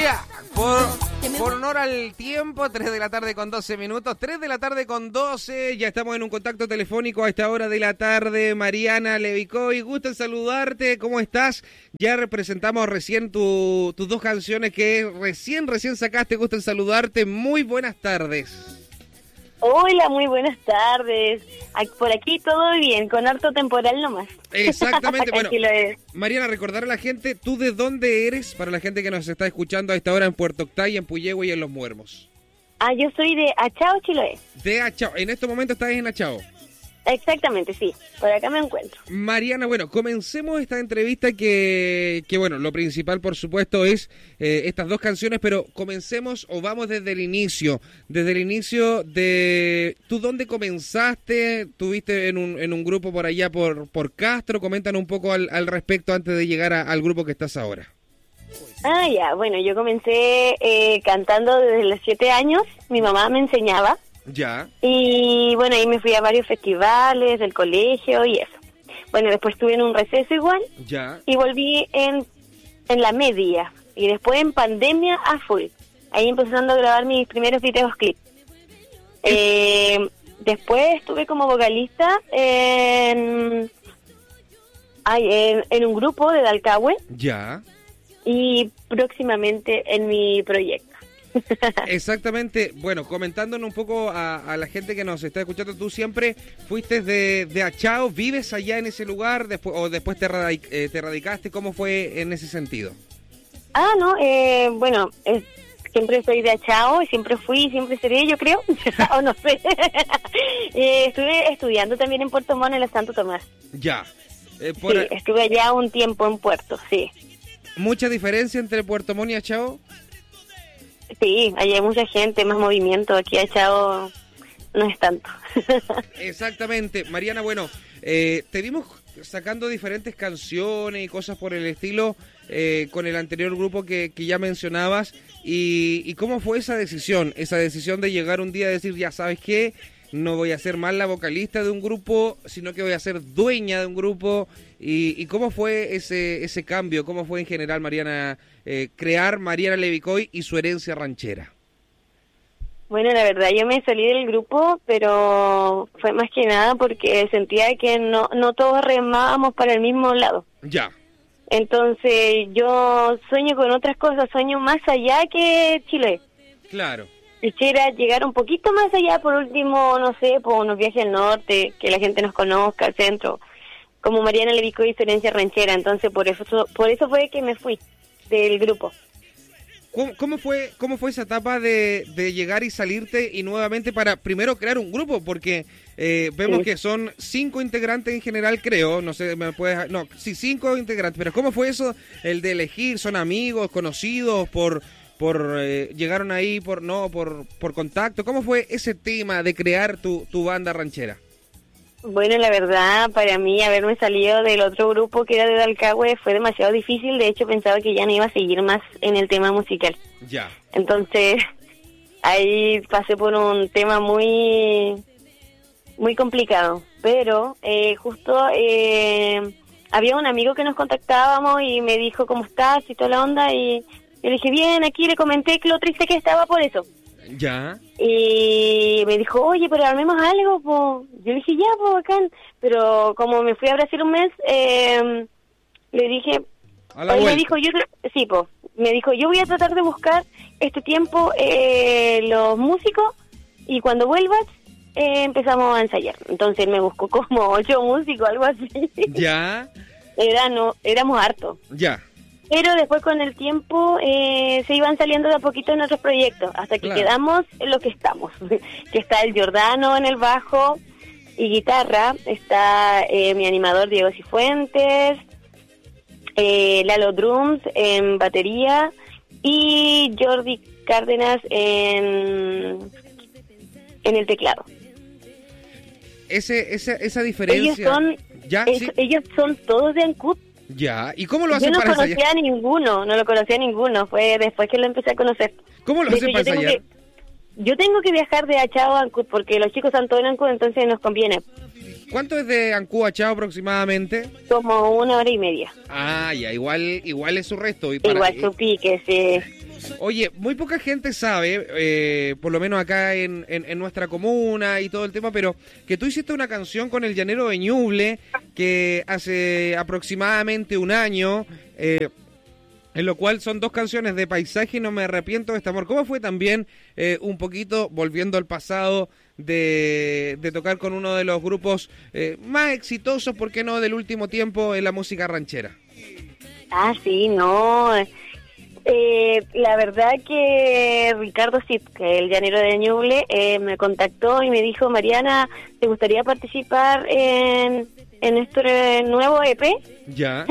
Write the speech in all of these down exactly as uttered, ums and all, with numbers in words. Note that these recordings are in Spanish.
Yeah, por, por honor al tiempo, tres de la tarde con doce minutos, tres de la tarde con doce, ya estamos en un contacto telefónico a esta hora de la tarde. Mariana Levicoy, gusto en saludarte, ¿cómo estás? Ya representamos recién tu, tus dos canciones que recién, recién sacaste, gusto en saludarte, muy buenas tardes. Hola, muy buenas tardes. Por aquí todo bien, con harto temporal nomás. Exactamente, bueno, Mariana, recordar a la gente, ¿tú de dónde eres? Para la gente que nos está escuchando a esta hora en Puerto Octay, en Puyehue y en Los Muermos. Ah, yo soy de Achao, Chiloé. De Achao, en este momento estás en Achao. Exactamente, sí, por acá me encuentro. Mariana, bueno, comencemos esta entrevista que, que bueno, lo principal por supuesto es eh, estas dos canciones, pero comencemos o vamos desde el inicio, desde el inicio de... ¿Tú dónde comenzaste? ¿Tuviste en un, en un grupo por allá por, por Castro? Coméntanos un poco al, al respecto antes de llegar a, al grupo que estás ahora. Ah, ya, bueno, yo comencé eh, cantando desde los siete años, mi mamá me enseñaba. Ya. Y bueno, ahí me fui a varios festivales del colegio y eso. Bueno, después estuve en un receso igual. Ya. Y volví en, en la media. Y después en pandemia a full. Ahí empezando a grabar mis primeros videos clips. Eh, después estuve como vocalista en, ay, en, en un grupo de Dalcahue. Ya. Y próximamente en mi proyecto. Exactamente, bueno, comentándonos un poco a, a la gente que nos está escuchando, tú siempre fuiste de, de Achao, ¿vives allá en ese lugar después, o después te, radic, eh, te radicaste? ¿Cómo fue en ese sentido? Ah, no, eh, bueno, eh, siempre soy de Achao, y siempre fui y siempre seré, yo creo, o no sé. eh, estuve estudiando también en Puerto Montt, en la Santo Tomás. Ya. Eh, por... Sí, estuve allá un tiempo en Puerto, sí. ¿Mucha diferencia entre Puerto Montt y Achao? Sí, allá hay mucha gente, más movimiento. Aquí Achao no es tanto. Exactamente. Mariana, bueno, eh, te vimos sacando diferentes canciones y cosas por el estilo eh, con el anterior grupo que, que ya mencionabas. Y, ¿Y cómo fue esa decisión? Esa decisión de llegar un día a decir, ya sabes qué, no voy a ser más la vocalista de un grupo, sino que voy a ser dueña de un grupo. ¿Y, y cómo fue ese ese cambio? ¿Cómo fue en general, Mariana, eh, crear Mariana Levicoy y su herencia ranchera? Bueno, la verdad, yo me salí del grupo, pero fue más que nada porque sentía que no no todos remábamos para el mismo lado. Ya. Entonces, yo sueño con otras cosas, sueño más allá que Chile. Claro. Quisiera llegar un poquito más allá, por último, no sé, por unos viajes al norte, que la gente nos conozca, al centro, como Mariana Levicoy y su herencia ranchera. Entonces, por eso por eso fue que me fui del grupo. ¿Cómo, cómo fue cómo fue esa etapa de, de llegar y salirte y nuevamente para primero crear un grupo? Porque eh, vemos sí. que son cinco integrantes en general, creo, no sé, me puedes, no, sí, cinco integrantes, pero ¿cómo fue eso, el de elegir? ¿Son amigos, conocidos, por por eh, llegaron ahí por no por por contacto? ¿Cómo fue ese tema de crear tu, tu banda ranchera? Bueno, la verdad, para mí haberme salido del otro grupo que era de Dalcahue fue demasiado difícil. De hecho, pensaba que ya no iba a seguir más en el tema musical. Ya. Entonces, ahí pasé por un tema muy muy complicado. Pero eh, justo eh, había un amigo que nos contactábamos y me dijo cómo estás y toda la onda. Y yo le dije, bien, aquí le comenté que lo triste que estaba por eso. Ya. Y me dijo, oye, pero armemos algo, po. Yo le dije, ya, pues, bacán. Pero como me fui a Brasil un mes, eh, le dije, a la él vuelta. me dijo, yo, sí, pues, me dijo, yo voy a tratar de buscar este tiempo eh, los músicos y cuando vuelvas eh, empezamos a ensayar. Entonces me buscó como ocho músicos, algo así. Ya. Era, no, éramos hartos. Ya. Pero después con el tiempo eh, se iban saliendo de a poquito en otros proyectos, hasta que claro. quedamos en lo que estamos. Que está el Giordano en el bajo y guitarra, está eh, mi animador Diego Cifuentes, eh, Lalo Drums en batería y Jordi Cárdenas en, en el teclado. Ese, esa, esa diferencia... Ellos son, ¿Ya? es, ¿Sí? ellos son todos de Ancud. Ya, ¿y cómo lo hacen Yo no para conocía ensayar? a ninguno, no lo conocía a ninguno, fue después que lo empecé a conocer. ¿Cómo lo De hacen hecho, para yo tengo ensayar? que- Yo tengo que viajar de Achao a Ancud porque los chicos están todos en Ancud, entonces nos conviene. ¿Cuánto es de Ancú a Chao aproximadamente? Como una hora y media. Ah, ya, igual, igual es su resto. Y para, Igual su pique, sí. Oye, muy poca gente sabe, eh, por lo menos acá en, en, en nuestra comuna y todo el tema, pero que tú hiciste una canción con el Llanero de Ñuble que hace aproximadamente un año, eh, en lo cual son dos canciones de Paisaje y No me arrepiento de este amor. ¿Cómo fue también eh, un poquito, volviendo al pasado, de, de tocar con uno de los grupos eh, más exitosos, por qué no, del último tiempo en la música ranchera? Ah, sí, no... Eh, la verdad que Ricardo Cid, que el Llanero de Ñuble, eh, me contactó y me dijo, Mariana, ¿te gustaría participar en, en este nuevo E P? Ya.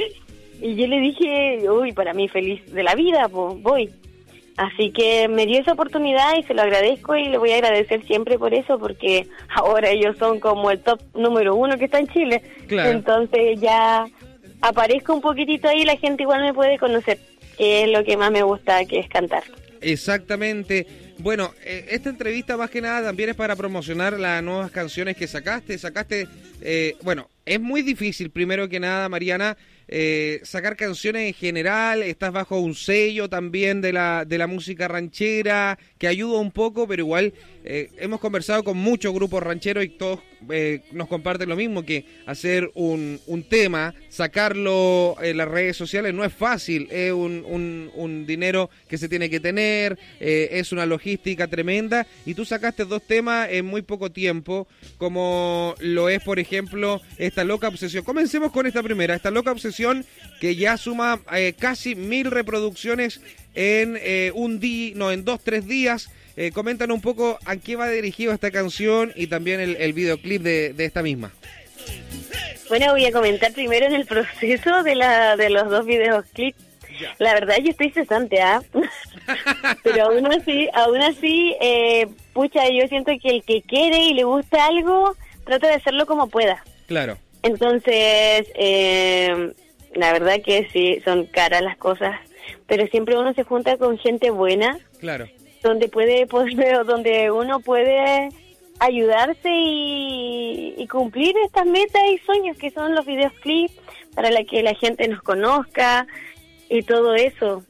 Y yo le dije, uy, para mí feliz de la vida, pues voy. Así que me dio esa oportunidad y se lo agradezco y le voy a agradecer siempre por eso, porque ahora ellos son como el top número uno que está en Chile. Claro. Entonces ya aparezco un poquitito ahí, la gente igual me puede conocer, que es lo que más me gusta, que es cantar. Exactamente. Bueno, eh, esta entrevista más que nada también es para promocionar las nuevas canciones que sacaste. Sacaste, eh, bueno, es muy difícil, primero que nada, Mariana, eh, sacar canciones en general. Estás bajo un sello también de la de la música ranchera, que ayuda un poco, pero igual eh, hemos conversado con muchos grupos rancheros y todos eh, nos comparten lo mismo, que hacer un, un tema, sacarlo en las redes sociales no es fácil, es un, un, un dinero que se tiene que tener, eh, es una logística tremenda, y tú sacaste dos temas en muy poco tiempo, como lo es, por ejemplo, esta Loca Obsesión. Comencemos con esta primera, esta Loca Obsesión, que ya suma eh, casi mil reproducciones en eh, un día, no, en dos, tres días. Eh, coméntanos un poco a qué va dirigido esta canción y también el, el videoclip de, de esta misma. Bueno, voy a comentar primero en el proceso de la de los dos videoclips. Ya. La verdad yo estoy cesante, ¿ah? Pero aún así, aún así, eh, pucha, yo siento que el que quiere y le gusta algo, trata de hacerlo como pueda. Claro. Entonces, eh, la verdad que sí, son caras las cosas, pero siempre uno se junta con gente buena. Claro. Donde puede, poder, donde uno puede ayudarse y, y cumplir estas metas y sueños que son los videoclips, para la que la gente nos conozca y todo eso.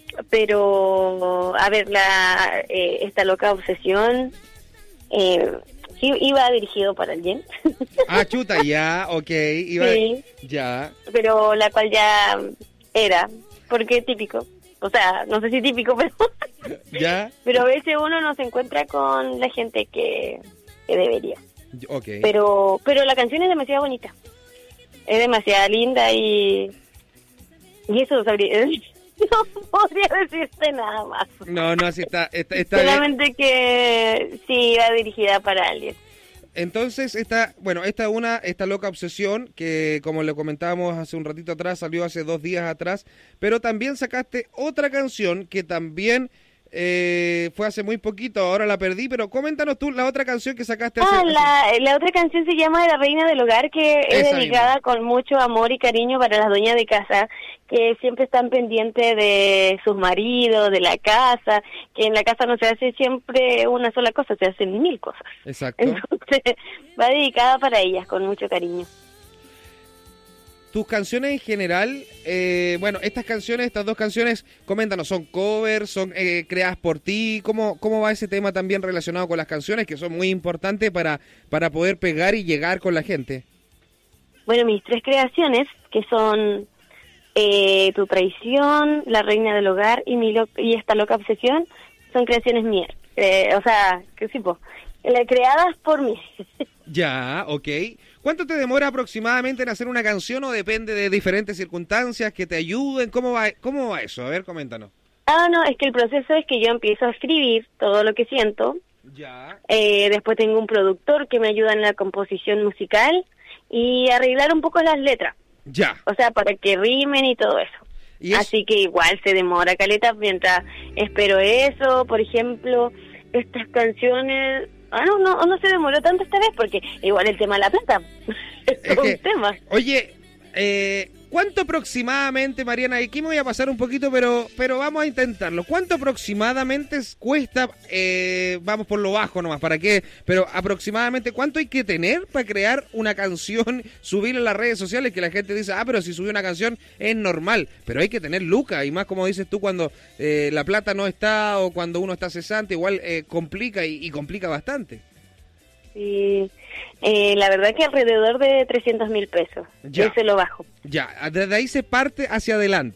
Pero, a ver, la eh, esta Loca Obsesión eh, sí iba dirigido para alguien. Ah, chuta, ya, ok. Iba, sí, ya. Pero la cual ya era, porque típico. O sea, no sé si típico, pero... ¿Ya? Pero a veces uno no se encuentra con la gente que, que debería. Ok. Pero, pero la canción es demasiado bonita. Es demasiado linda y... Y eso sabría... No podría decirte nada más. No, no, así está... está, está Solamente bien. Que sí va dirigida para alguien. Entonces, esta, bueno, esta una, esta Loca Obsesión, que como le comentábamos hace un ratito atrás, salió hace dos días atrás, pero también sacaste otra canción que también eh, fue hace muy poquito, ahora la perdí, pero coméntanos tú la otra canción que sacaste hace... Ah, la, la otra canción se llama La Reina del Hogar, que es Esa dedicada misma. Con mucho amor y cariño para las dueñas de casa, que siempre están pendientes de sus maridos, de la casa, que en la casa no se hace siempre una sola cosa, se hacen mil cosas. Exacto. Entonces, va dedicada para ellas, con mucho cariño. Tus canciones en general, eh, bueno, estas canciones, estas dos canciones, coméntanos, ¿son covers, son eh, creadas por ti? ¿Cómo, ¿Cómo va ese tema también relacionado con las canciones, que son muy importantes para, para poder pegar y llegar con la gente? Bueno, mis tres creaciones, que son... Eh, Tu Traición, La Reina del Hogar y mi lo y esta Loca Obsesión, son creaciones mías. Eh, o sea, ¿qué tipo? Eh, creadas por mí. Ya, ok. ¿Cuánto te demora aproximadamente en hacer una canción o depende de diferentes circunstancias que te ayuden? ¿Cómo va, cómo va eso? A ver, coméntanos. Ah, no, es que el proceso es que yo empiezo a escribir todo lo que siento. Ya. Eh, después tengo un productor que me ayuda en la composición musical y arreglar un poco las letras. Ya. O sea, para que rimen y todo eso. ¿Y es? Así que igual se demora caleta mientras espero eso. Por ejemplo, estas canciones... Ah, no, no, no se demoró tanto esta vez porque igual el tema de la plata. Es es un que, tema. Oye, eh, ¿Cuánto aproximadamente, Mariana? Aquí me voy a pasar un poquito, pero pero vamos a intentarlo. ¿Cuánto aproximadamente cuesta, eh, vamos por lo bajo nomás, ¿para qué? Pero aproximadamente, ¿cuánto hay que tener para crear una canción, subirla en las redes sociales? Que la gente dice, ah, pero si subí una canción es normal, pero hay que tener lucas, y más como dices tú, cuando eh, la plata no está o cuando uno está cesante, igual eh, complica y, y complica bastante. Sí, eh, la verdad que alrededor de trescientos mil pesos. Ya. Eso es lo bajo. Ya, desde ahí se parte hacia adelante.